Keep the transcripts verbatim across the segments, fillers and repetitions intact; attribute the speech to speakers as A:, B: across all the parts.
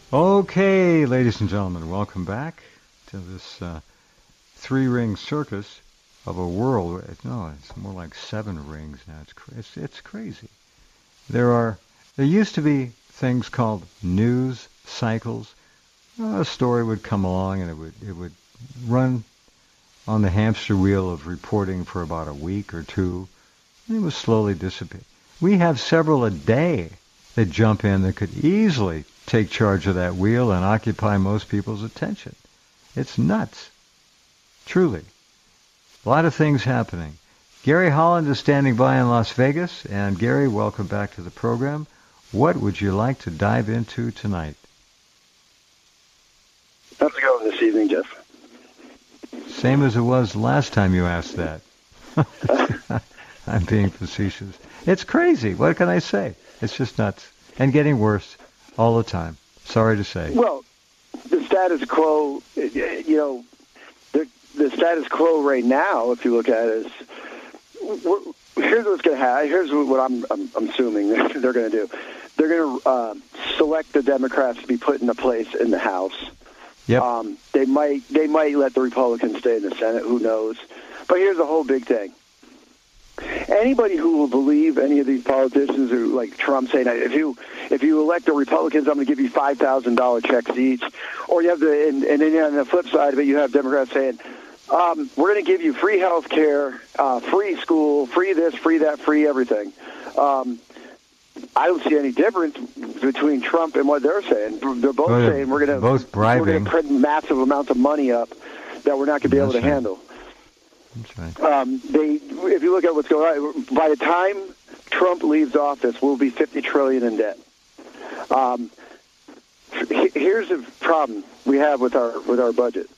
A: Okay, ladies and gentlemen, welcome back to this uh, three-ring circus of a world. No, it's more like seven rings now. It's, cra- it's it's crazy. There are there used to be things called news cycles. Uh, a story would come along and it would it would run on the hamster wheel of reporting for about a week or two, and it would slowly dissipate. We have several a day that jump in that could easily take charge of that wheel and occupy most people's attention. It's nuts. Truly. A lot of things happening. Gary Holland is standing by in Las Vegas. And Gary, welcome back to the program. What would you like to dive into tonight?
B: How's it going this evening, Jeff?
A: Same as it was last time you asked that. I'm being facetious. It's crazy. What can I say? It's just nuts. And getting worse all the time. Sorry to say.
B: Well, the status quo, you know, the, the status quo right now, if you look at it, is we're, here's what's going to happen. Here's what I'm, I'm, I'm assuming they're going to do. They're going to uh, select the Democrats to be put in a place in the House.
A: Yep.
B: Um, they might they might let the Republicans stay in the Senate. Who knows? But here's the whole big thing. Anybody who will believe any of these politicians who, like Trump, saying if you if you elect the Republicans, I'm going to give you five thousand dollar checks each, or you have the and, and then on the flip side of it, you have Democrats saying um, we're going to give you free health care, uh, free school, free this, free that, free everything. Um, I don't see any difference between Trump and what they're saying. They're both
A: well,
B: saying we're going
A: both
B: to we're going to print massive amounts of money up that we're not going to be
A: That's
B: able to
A: right.
B: handle.
A: That's right.
B: Um, they, if you look at what's going on, by the time Trump leaves office, we'll be fifty trillion dollars in debt. Um, here's the problem we have with our with our budget.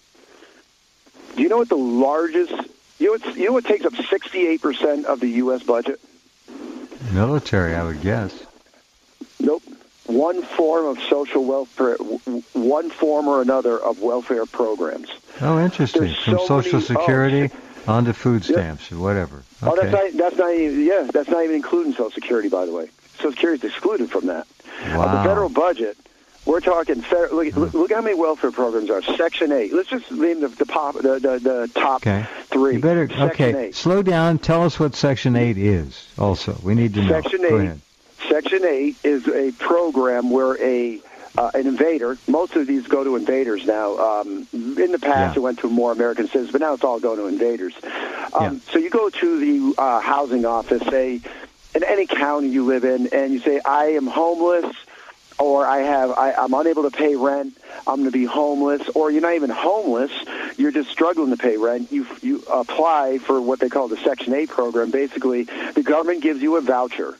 B: Do you know what the largest? You know what? You know what takes up sixty-eight percent of the U S budget?
A: Military, I would guess.
B: Nope. One form of social welfare, one form or another of welfare programs.
A: Oh, interesting.
B: There's
A: From
B: so
A: Social
B: many-
A: Security
B: oh,
A: on to food
B: Yep.
A: stamps or whatever. Okay.
B: Oh, that's not, that's not even, yeah, that's not even including Social Security, by the way. Social Security is excluded from that.
A: Wow.
B: Of the federal budget, we're talking, fed- look, look, look how many welfare programs are. Section eight. Let's just name the, the, pop, the, the, the top
A: Okay.
B: three.
A: You better,
B: Section
A: okay,
B: eight.
A: slow down. Tell us what Section eight is also. We need to know.
B: Section
A: Go
B: eight.
A: ahead.
B: Section eight is a program where a uh, an invader, most of these go to invaders now. Um, in the past,
A: Yeah.
B: it went to more American citizens, but now it's all going to invaders. Um,
A: Yeah.
B: So you go to the uh, housing office, say, in any county you live in, and you say, I am homeless, or I have, I, I'm unable to pay rent, I'm going to be homeless, or you're not even homeless, you're just struggling to pay rent. You you apply for what they call the Section eight program. Basically, the government gives you a voucher.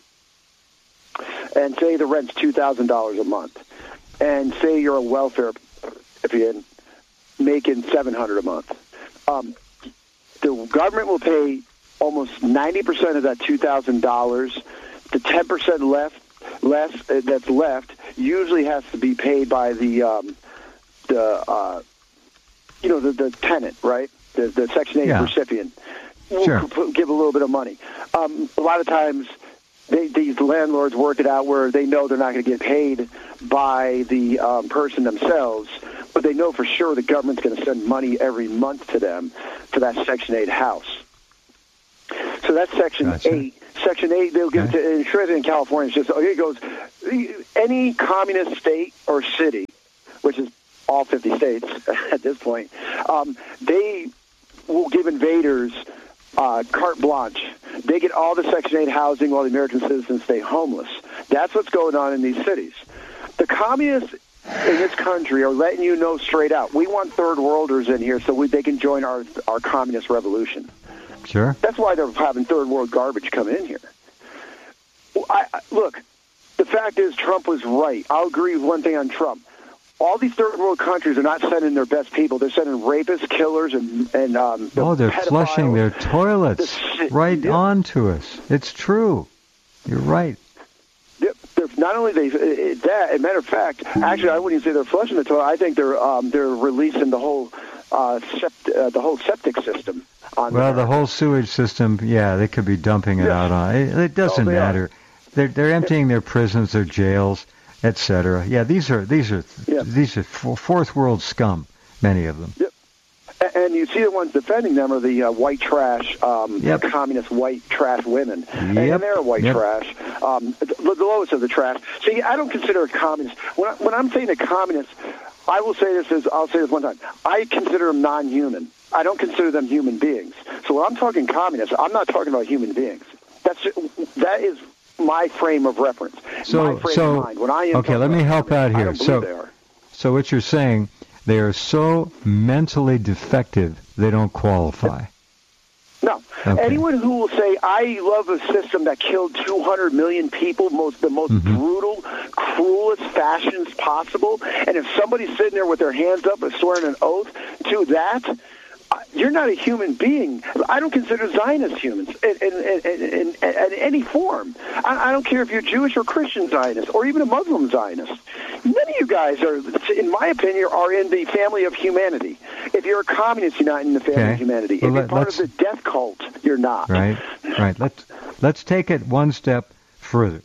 B: And say the rent's two thousand dollars a month, and say you're a welfare recipient making seven hundred dollars a month. Um, the government will pay almost ninety percent of that two thousand dollars. The ten percent left, less uh, that's left usually has to be paid by the um, the uh, you know the, the tenant, right? The, the Section eight
A: Yeah.
B: recipient will
A: Sure.
B: p- give a little bit of money. Um, a lot of times. They, these landlords work it out where they know they're not going to get paid by the um, person themselves, but they know for sure the government's going to send money every month to them for that Section eight house. So that's Section
A: Gotcha.
B: eight. Section eight, they'll give
A: Okay.
B: it to, and sure, in California, it's just, it goes, any communist state or city, which is all fifty states at this point, um, they will give invaders Uh, carte blanche. They get all the Section eight housing while the American citizens stay homeless. That's what's going on in these cities. The communists in this country are letting you know straight out, we want third worlders in here so we, they can join our our communist revolution.
A: Sure.
B: That's why they're having third world garbage come in here. I, I, look, the fact is Trump was right. I'll agree with one thing on Trump. All these third world countries are not sending their best people. They're sending rapists, killers, and and um, the
A: Oh, they're
B: pedophiles.
A: flushing their toilets
B: The-
A: right
B: yeah.
A: onto us. It's true. You're right.
B: They're, they're not only they uh, that, as a matter of fact, actually, I wouldn't even say they're flushing the toilet. I think they're um, they're releasing the whole uh, sept, uh, the whole septic system on.
A: Well,
B: there.
A: the whole sewage system, yeah, they could be dumping it
B: Yeah.
A: out on. It, it doesn't
B: Oh, they are.
A: matter. They're they're emptying their prisons, their jails. et cetera. Yeah, these are these are
B: Yeah.
A: these are fourth world scum. Many of them.
B: Yep. And you see the ones defending them are the uh, white trash, um,
A: Yep.
B: communist white trash women.
A: Yep.
B: And, and they're white
A: Yep.
B: trash, um, the, the lowest of the trash. See, I don't consider a communist. When, I, when I'm saying a communist, I will say this, as, I'll say this one time. I consider them non-human. I don't consider them human beings. So when I'm talking communists, I'm not talking about human beings. That's that is my frame of reference.
A: So,
B: my frame
A: so
B: of mind. When I am
A: okay, let me help out
B: I
A: here.
B: don't believe
A: So,
B: they are.
A: so what you're saying, they are so mentally defective they don't qualify.
B: No.
A: Okay.
B: Anyone who will say, I love a system that killed two hundred million people, most the most
A: Mm-hmm.
B: brutal, cruelest fashions possible, and if somebody's sitting there with their hands up and swearing an oath to that, uh, you're not a human being. I don't consider Zionists humans in, in, in, in, in, in any form. I, I don't care if you're Jewish or Christian Zionist or even a Muslim Zionist. None of you guys are, in my opinion, are in the family of humanity. If you're a communist, you're not in the family
A: Okay.
B: of humanity.
A: Well,
B: if you're
A: let-
B: part
A: let's-
B: of the death cult, you're not.
A: Right, right. Let's let's take it one step further.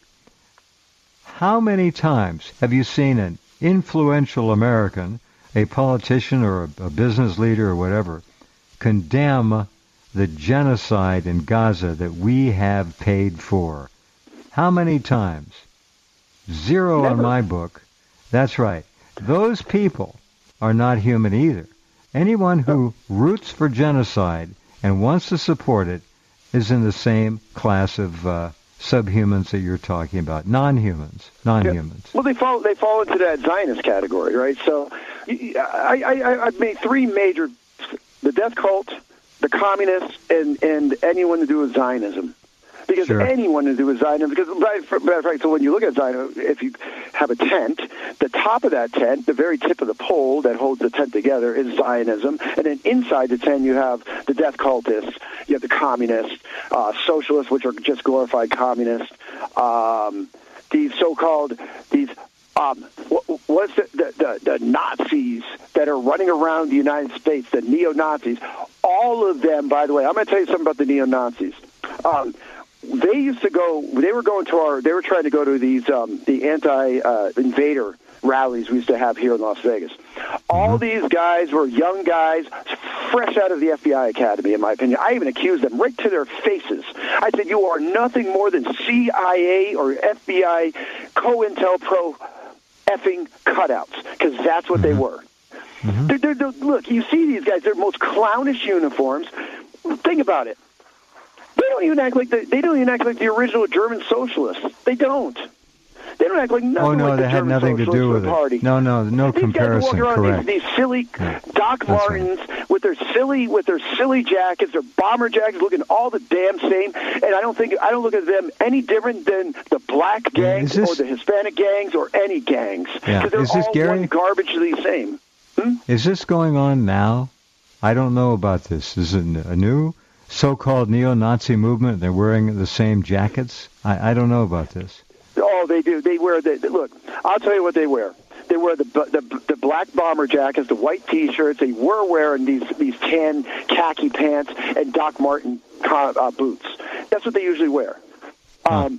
A: How many times have you seen an influential American, a politician or a, a business leader or whatever, condemn the genocide in Gaza that we have paid for? How many times? Zero
B: Never.
A: on my book. That's right. Those people are not human either. Anyone who roots for genocide and wants to support it is in the same class of uh, subhumans that you're talking about. Non-humans. Non-humans.
B: Well, they fall they fall into that Zionist category, right? So, I, I, I've made three major: the death cult, the communists, and and anyone to do with Zionism. Because
A: Sure. anyone
B: to do with Zionism, because matter of fact, so when you look at Zionism, if you have a tent, the top of that tent, the very tip of the pole that holds the tent together is Zionism, and then inside the tent you have the death cultists, you have the communists, uh, socialists, which are just glorified communists, um, these so-called, these Um, what, what's the, the, the, the Nazis that are running around the United States, the neo-Nazis, all of them, by the way, I'm going to tell you something about the neo-Nazis. Um, they used to go, they were going to our, they were trying to go to these, um, the anti-invader uh, rallies we used to have here in Las Vegas. All these guys were young guys, fresh out of the F B I Academy, in my opinion. I even accused them right to their faces. I said, you are nothing more than C I A or F B I, COINTELPRO effing cutouts, because that's what they were.
A: Mm-hmm.
B: They're, they're, they're, look, you see these guys, they're most clownish uniforms. Think about it. They don't even act like the, they don't even act like the original German socialists. They don't. They don't act like nothing
A: Oh, no,
B: like the
A: they had
B: German
A: nothing to do
B: Socialist
A: with
B: Party.
A: it. No, no, no
B: These
A: comparison,
B: guys walk around
A: correct.
B: these, these silly
A: Yeah,
B: Doc
A: that's right.
B: Martens with their silly with their silly jackets, their bomber jackets, looking all the damn same. And I don't think I don't look at them any different than the black
A: Yeah,
B: gangs
A: is this-
B: or the Hispanic gangs or any gangs.
A: Yeah,
B: Because they're
A: is this
B: all
A: Gary?
B: one garbagely same. Hmm?
A: Is this going on now? I don't know about this. Is it a new so-called neo-Nazi movement? They're wearing the same jackets? I, I don't know about this.
B: Oh, they do. They wear the look. I'll tell you what they wear. They wear the the, the black bomber jackets, the white T-shirts. They were wearing these these tan khaki pants and Doc Marten uh, boots. That's what they usually wear. Um,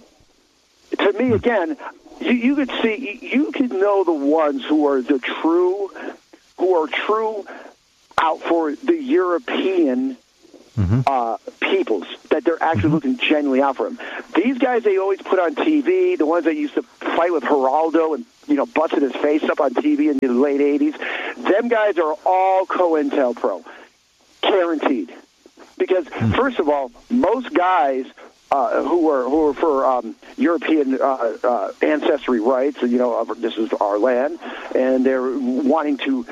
B: to me, again, you, you could see, you could know the ones who are the true, who are true out for the European.
A: Mm-hmm.
B: Uh, peoples, that they're actually looking genuinely out for them. These guys they always put on T V, the ones that used to fight with Geraldo and, you know, busted his face up on T V in the late eighties, them guys are all COINTELPRO. Guaranteed. Because, first of all, most guys uh, who are who are for um, European uh, uh, ancestry rights, you know, this is our land, and they're wanting to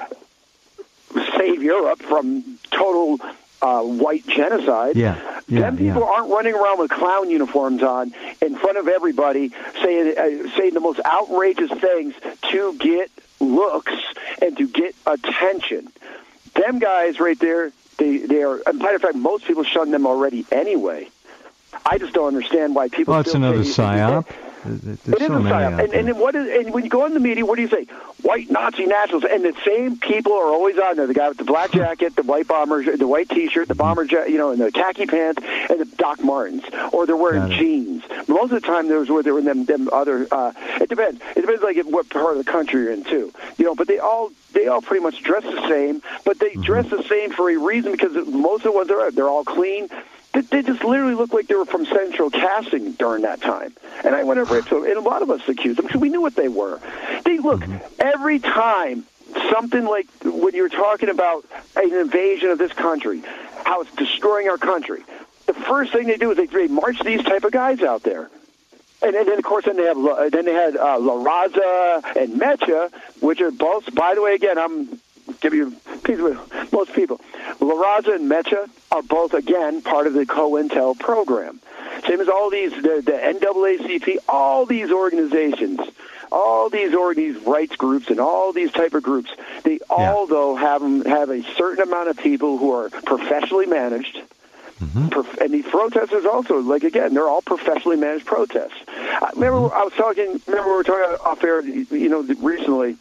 B: save Europe from total Uh, white genocide.
A: Yeah, yeah,
B: Them people
A: yeah.
B: aren't running around with clown uniforms on in front of everybody, saying uh, saying the most outrageous things to get looks and to get attention. Them guys right there, they they are. As a matter of fact, most people shun them already anyway. I just don't understand why people.
A: Well, it's
B: still
A: another
B: say,
A: psyop. There's
B: it is
A: so
B: a
A: many
B: psyop.
A: out
B: And, and,
A: there.
B: then what is, and when you go in the media, what do you say? White Nazi nationals. And the same people are always on there. The guy with the black jacket, the white bomber, the white T-shirt, the bomber jacket, you know, and the khaki pants, and the Doc Martens. Or they're wearing
A: Got it.
B: jeans. Most of the time, there's where they're in them, them other. Uh, it depends. It depends, like if, what part of the country you're in too. You know, but they all they all pretty much dress the same. But they
A: Mm-hmm.
B: dress the same for a reason because most of the ones are they're all clean. They, they just literally look like they were from Central Casting during that time. And I went over to them, and a lot of us accused them because we knew what they were. They look
A: Mm-hmm.
B: every time something like when you're talking about an invasion of this country, how it's destroying our country. The first thing they do is they, they march these type of guys out there. And, and then, of course, then they have La- then they had uh, La Raza and Mecha, which are both. By the way, again, I'm give you a piece with most people. La Raza and Mecha are both again part of the COINTEL program. Same as all these the, the N double A C P, all these organizations, all these or these rights groups, and all these type of groups. They all
A: Yeah.
B: though have have a certain amount of people who are professionally managed.
A: Mm-hmm.
B: And these protesters also, like, again, they're all professionally managed protests. I remember
A: Mm-hmm.
B: I was talking, remember we were talking off air, you know, recently,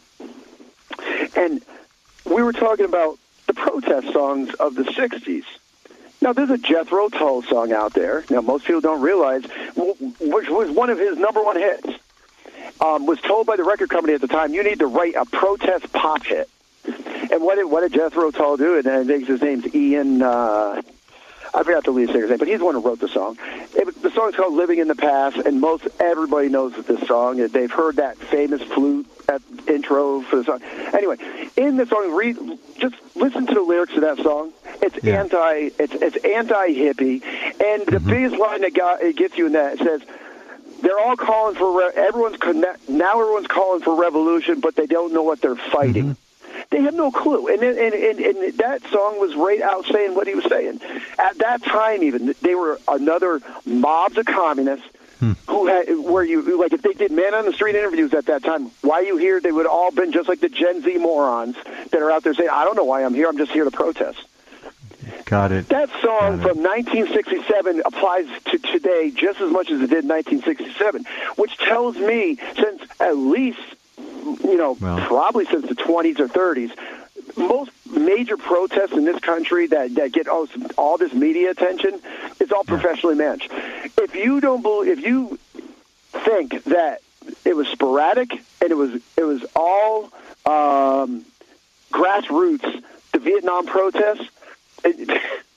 B: and we were talking about the protest songs of the sixties. Now, there's a Jethro Tull song out there. Now, most people don't realize, which was one of his number one hits, um, was told by the record company at the time, you need to write a protest pop hit. And what did, what did Jethro Tull do? And I think his name's Ian... Uh, I forgot the lead singer's name, but he's the one who wrote the song. It, the song's called "Living in the Past," and most everybody knows this song. They've heard that famous flute at intro for the song. Anyway, in the song, read just listen to the lyrics of that song. It's
A: Yeah.
B: anti, it's it's anti-hippie, and the
A: Mm-hmm.
B: biggest line that got, it gets you in that, it says, "They're all calling for re- everyone's connect, now everyone's calling for revolution, but they don't know what they're fighting."
A: Mm-hmm.
B: They have no clue. And, and, and, and that song was right out saying what he was saying. At that time, even, they were another mobs of communists
A: Hmm.
B: who had, where you, like, if they did man on the street interviews at that time, why you here, they would all been just like the Gen Z morons that are out there saying, I don't know why I'm here, I'm just here to protest.
A: Got it.
B: That song
A: Got it.
B: from nineteen sixty-seven applies to today just as much as it did in nineteen sixty-seven, which tells me since at least, you know,
A: Well.
B: probably since the twenties or thirties, most major protests in this country that, that get all, all this media attention, it's all professionally managed. If you don't believe, if you think that it was sporadic and it was it was all um, grassroots, the Vietnam protests, it,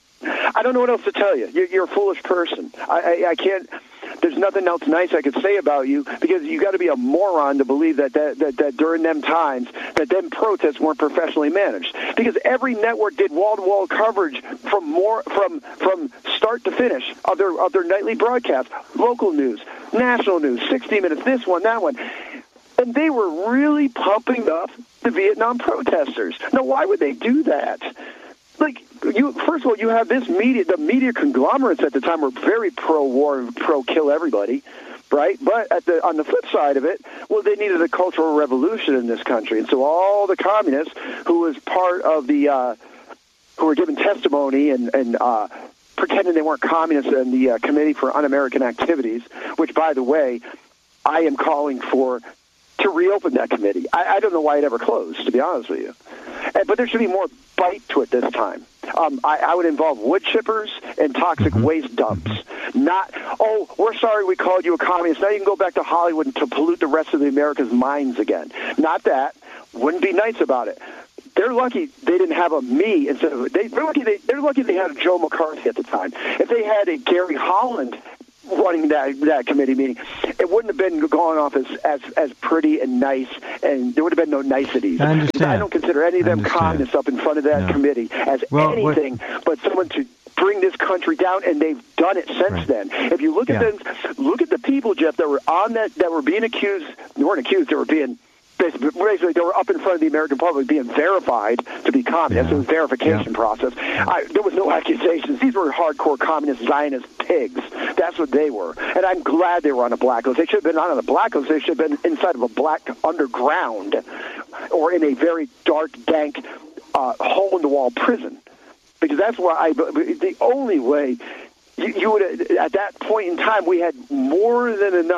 B: I don't know what else to tell you. You're, you're a foolish person. I, I, I can't. There's nothing else nice I could say about you because you got to be a moron to believe that that, that that during them times that them protests weren't professionally managed. Because every network did wall-to-wall coverage from more from from start to finish of their of their nightly broadcast, local news, national news, sixty minutes, this one, that one. And they were really pumping up the Vietnam protesters. Now, why would they do that? Like, you, first of all, you have this media, the media conglomerates at the time were very pro-war, pro-kill everybody, right? But at the on the flip side of it, well, they needed a cultural revolution in this country. And so all the communists who was part of the, uh, who were giving testimony and, and uh, pretending they weren't communists in the uh, Committee for Un-American Activities, which, by the way, I am calling for to reopen that committee. I, I don't know why it ever closed, to be honest with you. And, but there should be more bite to it this time. Um, I, I would involve wood chippers and toxic
A: Mm-hmm.
B: waste dumps. Not, oh, we're sorry we called you a communist. Now you can go back to Hollywood to pollute the rest of the America's minds again. Not that. Wouldn't be nice about it. They're lucky they didn't have a me instead of they. They're lucky they. They're lucky they had a Joe McCarthy at the time. If they had a Gary Holland running that that committee meeting, it wouldn't have been going off as as, as pretty and nice, and there would have been no niceties.
A: I understand.
B: I don't consider any of
A: I
B: them
A: understand.
B: communists up in front of that
A: No.
B: committee as
A: Well, what-
B: anything but someone to bring this country down, and they've done it since
A: Right.
B: then. If you look at
A: Yeah.
B: them, look at the people, Jeff, that were on that that were being accused. They weren't accused; they were being. Basically, basically, they were up in front of the American public being verified to be communists.
A: Yeah.
B: It was a verification
A: Yeah.
B: process. I, there was no accusations. These were hardcore communist Zionist pigs. That's what they were. And I'm glad they were on a blacklist. They should have been on a blacklist. They should have been inside of a black underground or in a very dark, dank, uh, hole-in-the-wall prison. Because that's why I, the only way you, you would, at that point in time, we had more than enough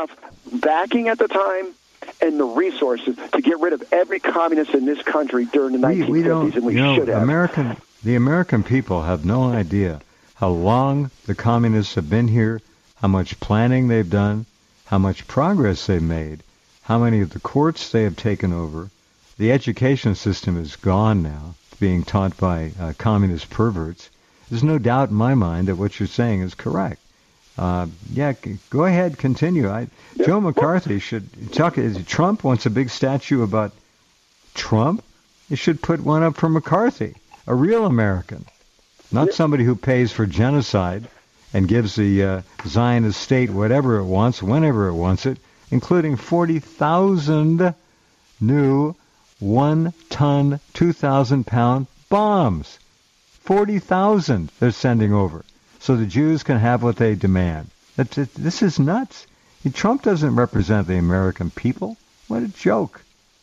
B: backing at the time and the resources to get rid of every communist in this country during the nineteen fifties,
A: we, we don't,
B: and we
A: you know,
B: should have.
A: American, the American people have no idea how long the communists have been here, how much planning they've done, how much progress they've made, how many of the courts they have taken over. The education system is gone now, being taught by uh, communist perverts. There's no doubt in my mind that what you're saying is correct. Uh, yeah, c- go ahead, continue. I,
B: Yeah.
A: Joe McCarthy should talk. Is Trump wants a big statue about Trump? You should put one up for McCarthy, a real American, not
B: Yeah.
A: somebody who pays for genocide and gives the uh, Zionist state whatever it wants, whenever it wants it, including forty thousand new one-ton, two thousand pound bombs. forty thousand they're sending over so the Jews can have what they demand. That's, it, this is nuts. Trump doesn't represent the American people. What a joke.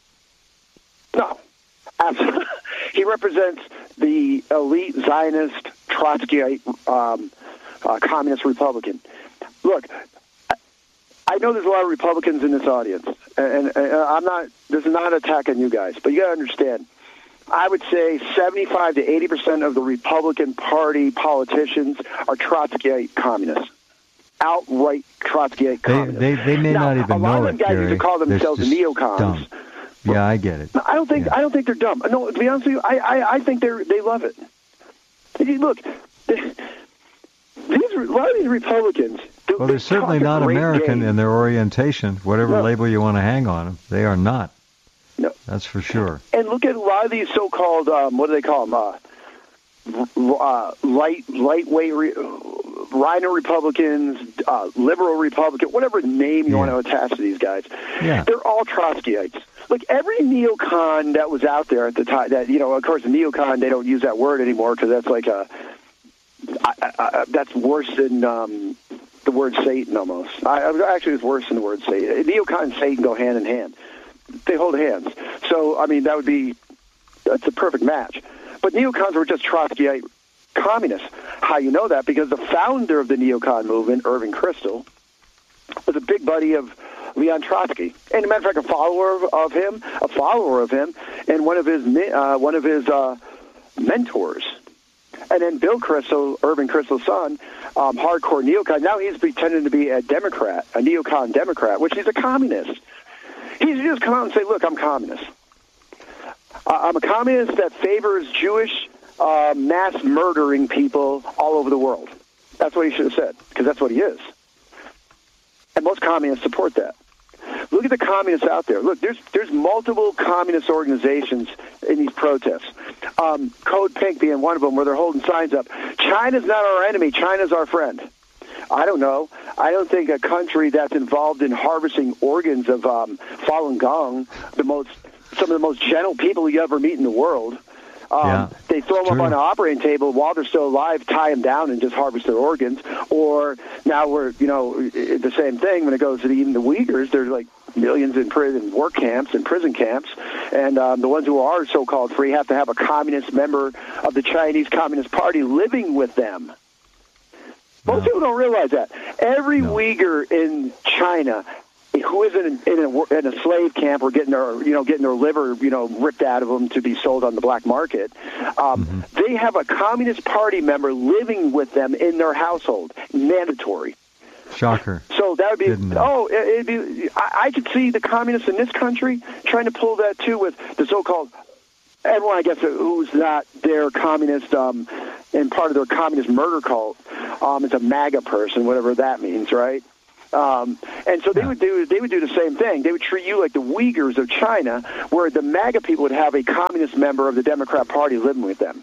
B: No, absolutely. He represents the elite Zionist, Trotskyite, um, uh, communist Republican. Look, I know there's a lot of Republicans in this audience, and, and, and I'm not. This is not an attack on you guys, but you got to understand. I would say seventy-five to eighty percent of the Republican Party politicians are Trotskyite communists, outright Trotskyite communists.
A: They, they, they may
B: now,
A: not even
B: a lot
A: know
B: of them
A: it,
B: guys
A: Gary.
B: used to call themselves
A: They're just
B: neocons.
A: dumb. Yeah, I get it.
B: I don't think
A: Yeah.
B: I don't think they're dumb. No, to be honest with you, I I, I think they they love it. Look, they, these a lot of these Republicans.
A: Well, they're certainly not American in their orientation, whatever
B: no.
A: label you want to hang on them. They are not.
B: No.
A: That's for sure.
B: And look at a lot of these so-called, um, what do they call them, uh, uh, light, lightweight re- Rhino Republicans, uh, liberal Republican, whatever name you
A: yeah.
B: want to attach to these guys.
A: Yeah.
B: They're all Trotskyites. Look, every neocon that was out there at the time, that, you know, of course, the neocon, they don't use that word anymore because that's like a, I, I, I, that's worse than um, the word Satan almost. I, actually, it's worse than the word Satan. Neocon and Satan go hand in hand. They hold hands. So, I mean, that would be, that's a perfect match. But neocons were just Trotskyite communists. How you know that? Because the founder of the neocon movement, Irving Kristol, was a big buddy of Leon Trotsky. And, as a matter of fact, a follower of, of him, a follower of him, and one of his uh, one of his uh, mentors. And then Bill Kristol, Irving Kristol's son, um, hardcore neocon. Now he's pretending to be a Democrat, a neocon Democrat, which he's a communist. He's just come out and say, look, I'm communist. Uh, I'm a communist that favors Jewish uh, mass murdering people all over the world. That's what he should have said, because that's what he is. And most communists support that. Look at the communists out there. Look, there's there's multiple communist organizations in these protests. Um, Code Pink being one of them, where they're holding signs up. China's not our enemy. China's our friend. I don't know. I don't think a country that's involved in harvesting organs of um, Falun Gong, the most, some of the most gentle people you ever meet in the world, um,
A: yeah,
B: they throw them
A: true.
B: up on an operating table while they're still alive, tie them down, and just harvest their organs. Or now we're, you know, the same thing when it goes to the, even the Uyghurs. There's like millions in prison work camps and prison camps, and um, the ones who are so-called free have to have a communist member of the Chinese Communist Party living with them. Most
A: No.
B: people don't realize that. Every
A: No.
B: Uyghur in China who is in, in, a, in a slave camp or getting their, you know, getting their liver, you know, ripped out of them to be sold on the black market, um, mm-hmm. they have a Communist Party member living with them in their household, mandatory.
A: Shocker.
B: So that would be,
A: Didn't
B: oh, it'd be, I, I could see the communists in this country trying to pull that too with the so-called, everyone I guess who's not their communist, um, and part of their communist murder cult, um, is a MAGA person, whatever that means, right? Um, and so they
A: yeah.
B: would do they would do the same thing. They would treat you like the Uyghurs of China, where the MAGA people would have a communist member of the Democrat Party living with them.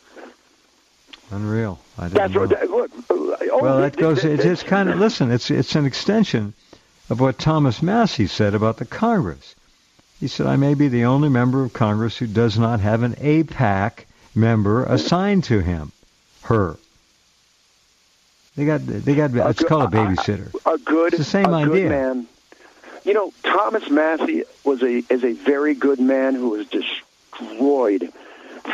A: Unreal. I didn't
B: That's
A: know.
B: what. Look. Oh,
A: well, that
B: this,
A: goes.
B: this,
A: It's, it's kind of listen. It's it's an extension of what Thomas Massie said about the Congress. He said, "I may be the only member of Congress who does not have an A PAC member assigned to him, her." They got, they got.
B: A
A: it's
B: good,
A: called a babysitter.
B: A, a good,
A: it's the same
B: a
A: idea.
B: Good man. You know, Thomas Massie was a is a very good man who was destroyed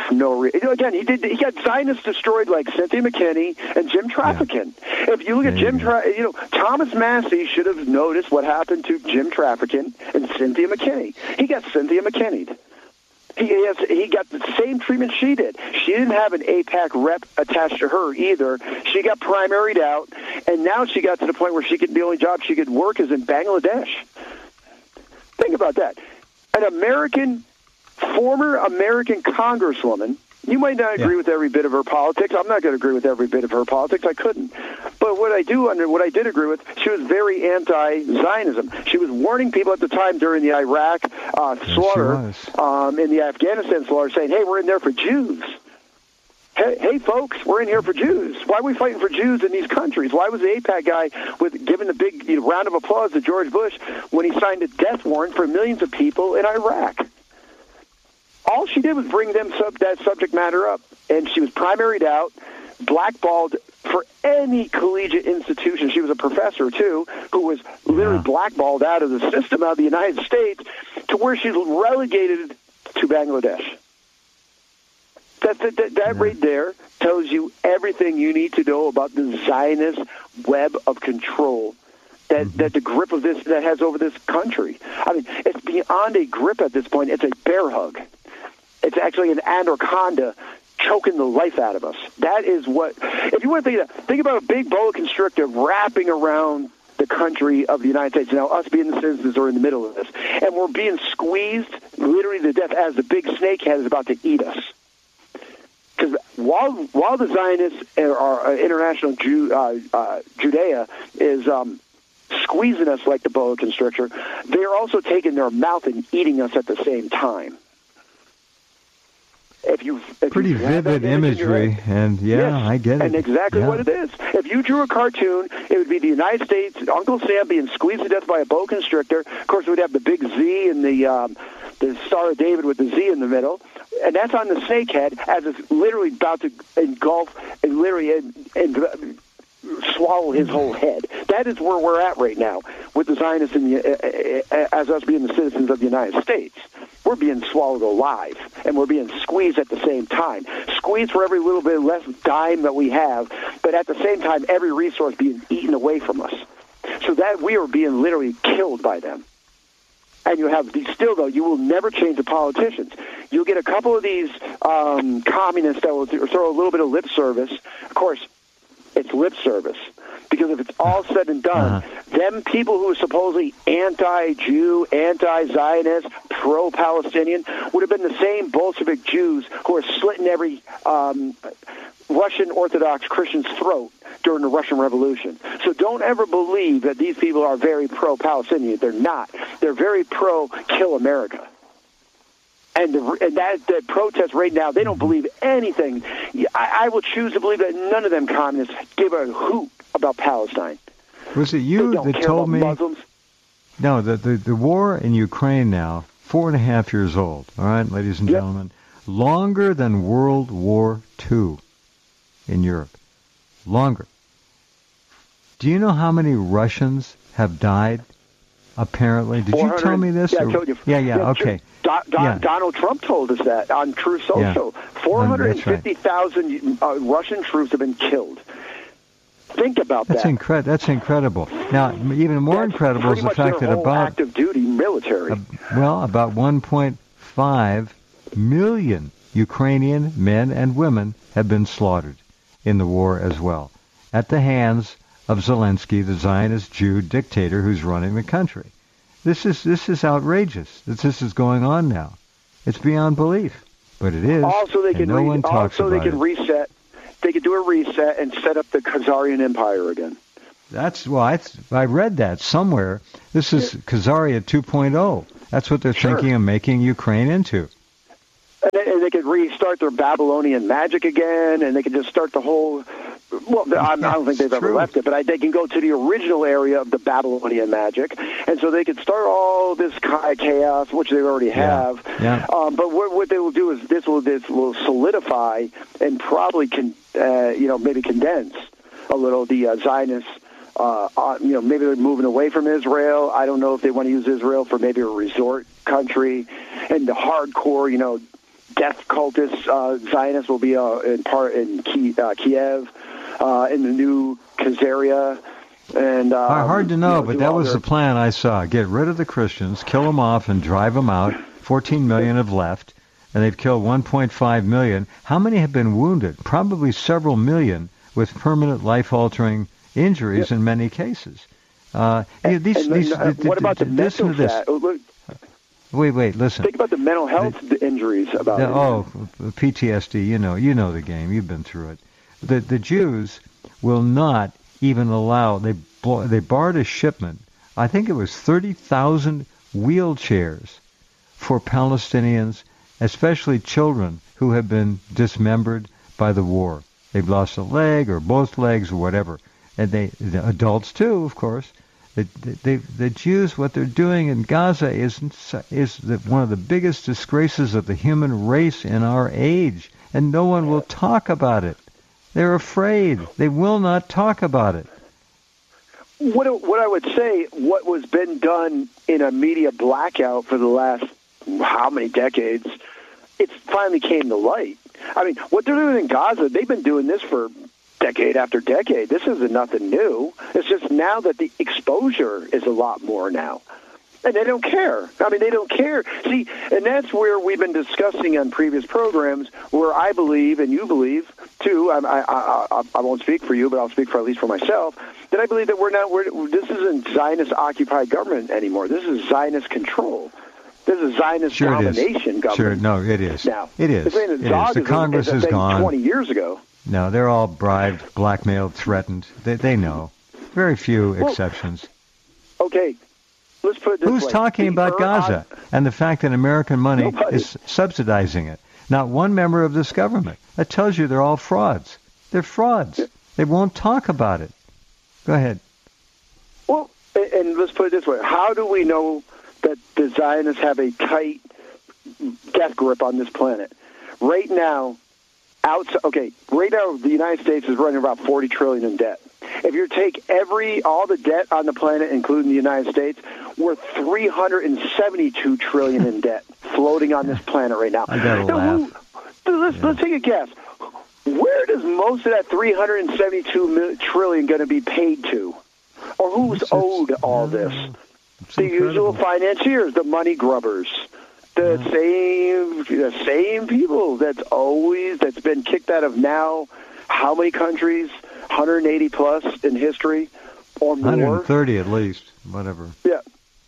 B: for no reason. Again, he did. He got Zionists destroyed like Cynthia McKinney and Jim Trafficking. Yeah. If you look at there Jim, Tra- you know, Thomas Massey should have noticed what happened to Jim Trafficking and Cynthia McKinney. He got Cynthia McKinney'd. He has, he got the same treatment she did. She didn't have an AIPAC rep attached to her either. She got primaried out, and now she got to the point where she could, the only job she could work is in Bangladesh. Think about that. An American, former American congresswoman, you might not agree yeah. with every bit of her politics. I'm not going to agree with every bit of her politics. I couldn't. But what I do under what I did agree with, she was very anti-Zionism. She was warning people at the time during the Iraq uh, slaughter, um, in the Afghanistan slaughter, saying, hey, we're in there for Jews. Hey, hey, folks, we're in here for Jews. Why are we fighting for Jews in these countries? Why was the AIPAC guy with giving the big you know, round of applause to George Bush when he signed a death warrant for millions of people in Iraq? All she did was bring them sub- that subject matter up, and she was primaried out, blackballed for any collegiate institution. She was a professor, too, who was literally yeah. blackballed out of the system out of the United States to where she's relegated to Bangladesh. That, that, that, that yeah. right there tells you everything you need to know about the Zionist web of control that, mm-hmm. that the grip of this that has over this country. I mean, it's beyond a grip at this point. It's a bear hug. It's actually an anaconda choking the life out of us. That is what, if you want to think, think about a big boa constrictor wrapping around the country of the United States. Now, us being the citizens are in the middle of this. And we're being squeezed literally to death as the big snakehead is about to eat us. Because while while the Zionists or uh, international Jew, uh, uh, Judea is um, squeezing us like the boa constrictor, they are also taking their mouth and eating us at the same time. If you, if
A: Pretty
B: you
A: vivid
B: image
A: imagery,
B: head,
A: and yeah,
B: yes,
A: I get it.
B: And exactly
A: yeah.
B: what it is. If you drew a cartoon, it would be the United States, Uncle Sam being squeezed to death by a boa constrictor. Of course, we'd have the big Z and the um, the Star of David with the Z in the middle, and that's on the snakehead as it's literally about to engulf and literally and, and swallow his whole head. That is where we're at right now with the Zionists in the, uh, uh, as us being the citizens of the United States. We're being swallowed alive, and we're being squeezed at the same time. Squeezed for every little bit less dime that we have, but at the same time, every resource being eaten away from us. So that we are being literally killed by them. And you have these, still, though, you will never change the politicians. You'll get a couple of these um, communists that will throw a little bit of lip service. Of course, it's lip service. Because if it's all said and done, uh-huh. them people who are supposedly anti-Jew, anti-Zionist, pro-Palestinian would have been the same Bolshevik Jews who are slitting every um, Russian Orthodox Christian's throat during the Russian Revolution. So don't ever believe that these people are very pro-Palestinian. They're not. They're very pro-kill America. And, the, and that, that protest right now, they don't believe anything. I, I will choose to believe that none of them communists give a hoot about Palestine.
A: Was it you that told me?
B: Muslims.
A: No, the, the the war in Ukraine now, four and a half years old. All right, ladies and
B: yep.
A: gentlemen, longer than World War Two in Europe. Longer. Do you know how many Russians have died? Apparently, did you tell me this?
B: Yeah, I told you.
A: Yeah, yeah, yeah okay.
B: Do, do,
A: yeah.
B: Donald Trump told us that on True Social.
A: Yeah.
B: four hundred fifty thousand right. uh, Russian troops have been killed. Think about
A: that's
B: that.
A: Incre- that's incredible. Now, even more
B: that's
A: incredible is the fact that about
B: active duty military.
A: Uh, well, about one point five million Ukrainian men and women have been slaughtered in the war as well, at the hands of Zelensky, the Zionist Jew dictator who's running the country. This is this is outrageous. This, this is going on now. It's beyond belief, but it is.
B: Also, they can
A: no
B: re-
A: one talks
B: also
A: about
B: they can
A: it.
B: reset. They could do a reset and set up the Khazarian Empire again.
A: That's well, I, I read that somewhere. This is yeah. Khazaria two point oh. That's what they're
B: sure.
A: thinking of making Ukraine into.
B: And they, and they could restart their Babylonian magic again, and they could just start the whole. Well, I, I don't think they've ever
A: true.
B: left it, but I, they can go to the original area of the Babylonian magic, and so they could start all this chaos, which they already have.
A: Yeah. Yeah.
B: Um, but what, what they will do is this will this will solidify and probably can uh, you know maybe condense a little the uh, Zionists. Uh, uh, you know, maybe they're moving away from Israel. I don't know if they want to use Israel for maybe a resort country, and the hardcore, you know, death cultist uh, Zionists will be uh, in part in Kiev, uh, Kiev uh, in the new Khazaria. And um,
A: hard to know,
B: you know,
A: but that was
B: their...
A: the plan I saw. Get rid of the Christians, kill them off, and drive them out. fourteen million have left, and they've killed one point five million. How many have been wounded? Probably several million with permanent life-altering injuries
B: yeah.
A: in many cases. Uh,
B: and,
A: yeah, these,
B: and,
A: these,
B: uh,
A: th-
B: what about
A: th-
B: the
A: th-
B: mental
A: listen to this.
B: fat? Look,
A: Wait, wait, listen.
B: think about the mental health
A: the,
B: injuries about
A: the,
B: it.
A: Oh, P T S D, you know, you know the game. You've been through it. The, the Jews will not even allow, they they barred a shipment, I think it was thirty thousand wheelchairs for Palestinians, especially children who have been dismembered by the war. They've lost a leg or both legs or whatever. And they, the adults too, of course. The, the, the Jews, what they're doing in Gaza is, is the, one of the biggest disgraces of the human race in our age. And no one will talk about it. They're afraid. They will not talk about it.
B: What what I would say, what was been done in a media blackout for the last how many decades, it finally came to light. I mean, what they're doing in Gaza, they've been doing this for decade after decade. This isn't nothing new. It's just now that the exposure is a lot more now. And they don't care. I mean, they don't care. See, and that's where we've been discussing on previous programs where I believe, and you believe, too, I, I, I, I won't speak for you, but I'll speak for at least for myself, that I believe that we're not, we're, this isn't Zionist-occupied government anymore. This is Zionist control. This is Zionist
A: sure
B: domination government.
A: Sure, no, it is.
B: Now,
A: it is. It is. The Congress is gone.
B: twenty years ago.
A: No, they're all bribed, blackmailed, threatened. They, they know. Very few well, exceptions.
B: Okay. Let's put it this
A: Who's
B: way.
A: talking
B: the
A: about Gaza
B: on,
A: and the fact that American money
B: nobody.
A: is subsidizing it? Not one member of this government. That tells you they're all frauds. They're frauds. Yeah. They won't talk about it. Go ahead.
B: Well, and let's put it this way. How do we know that the Zionists have a tight death grip on this planet? Right now, outside, okay, right now the United States is running about forty trillion dollars in debt. If you take every all the debt on the planet, including the United States, we're three hundred seventy-two trillion dollars in debt floating on this planet right now.
A: I gotta
B: now,
A: laugh.
B: Who, let's, yeah. let's take a guess. Where does most of that three hundred seventy-two trillion dollars going to be paid to? Or who's it's, owed it's, all this? The incredible. Usual financiers, the money grubbers. The yeah. same the same people that's always, that's been kicked out of now how many countries? one hundred eighty plus in history or more.
A: one hundred thirty at least, whatever.
B: Yeah.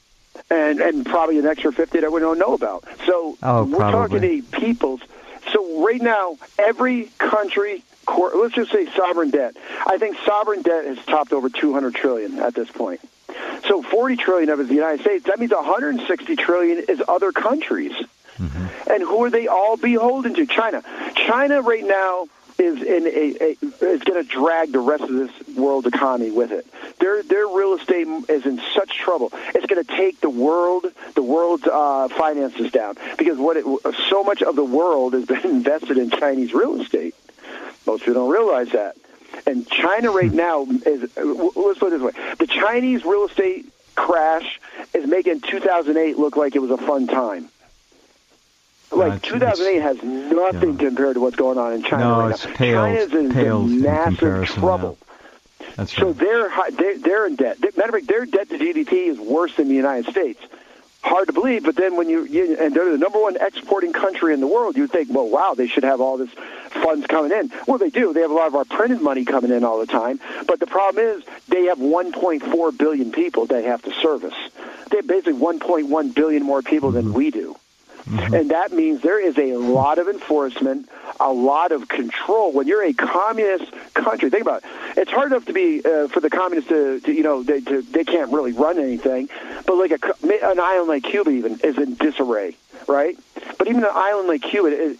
B: And and probably an extra fifty that we don't know about. So
A: oh,
B: we're
A: probably.
B: talking to people's. So right now, every country, let's just say sovereign debt. I think sovereign debt has topped over two hundred trillion dollars at this point. So forty trillion dollars of it is the United States. That means one hundred sixty trillion dollars is other countries. Mm-hmm. And who are they all beholden to? China. China right now is in a, a is going to drag the rest of this world economy with it. Their their real estate is in such trouble. It's going to take the world the world's uh, finances down because what it, so much of the world has been invested in Chinese real estate. Most people don't realize that. And China right now is, let's put it this way, the Chinese real estate crash is making two thousand eight look like it was a fun time. Like, uh, two thousand eight has nothing yeah. compared to what's going on in China
A: no,
B: right
A: it's
B: now.
A: Pale,
B: China's in, in massive trouble.
A: That's
B: so
A: right.
B: they're, they're, they're in debt. Matter of fact, their debt to G D P is worse than the United States. Hard to believe, but then when you, you and they're the number one exporting country in the world, you think, well, wow, they should have all this funds coming in. Well, they do. They have a lot of our printed money coming in all the time. But the problem is they have one point four billion people they have to service. They have basically one point one billion more people than we do. Mm-hmm. And that means there is a lot of enforcement, a lot of control. When you're a communist country, think about it. It's hard enough to be uh, for the communists to, to you know, they to, they can't really run anything. But like a, an island like Cuba even is in disarray, right? But even an island like Cuba, it,